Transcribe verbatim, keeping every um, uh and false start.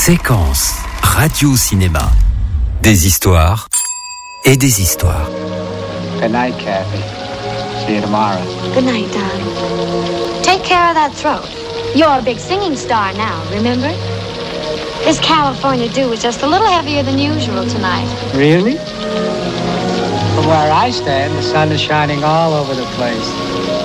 Séquence radio-cinéma. Des histoires et des histoires. Good night, Kathy. See you tomorrow. Good night, darling. Take care of that throat. You're a big singing star now, remember? This California dew is just a little heavier than usual tonight. Really? From where I stand, the sun is shining all over the place.